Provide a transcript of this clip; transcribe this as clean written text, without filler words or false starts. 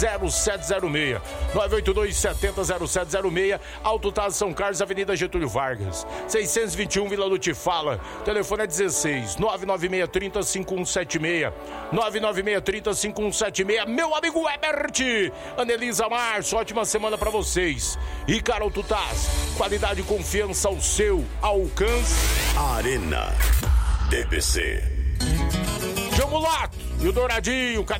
0706 982700706 Autotaz São Carlos, Avenida Getúlio Vargas 621 Vila Lutifala. Telefone é 16 996305176 996305176. Meu amigo Ebert, Anelisa Março, ótima semana pra vocês. E cara, Autotaz, qualidade e confiança ao seu alcance. Arena DBC. João Mulato e o Douradinho,